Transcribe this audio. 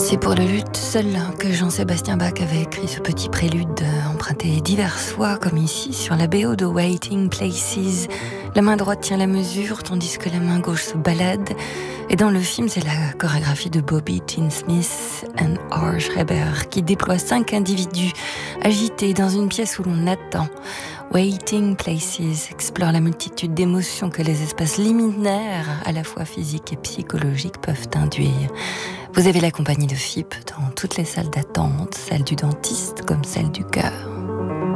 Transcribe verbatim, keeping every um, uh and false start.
C'est pour le luth seul que Jean-Sébastien Bach avait écrit ce petit prélude emprunté diverses fois, comme ici, sur la B O de Waiting Places. La main droite tient la mesure, tandis que la main gauche se balade. Et dans le film, c'est la chorégraphie de Bobby Jean Smith et R. Schreiber qui déploie cinq individus agités dans une pièce où l'on attend. Waiting Places explore la multitude d'émotions que les espaces liminaires, à la fois physiques et psychologiques, peuvent induire. Vous avez la compagnie de F I P dans toutes les salles d'attente, celle du dentiste comme celle du cœur.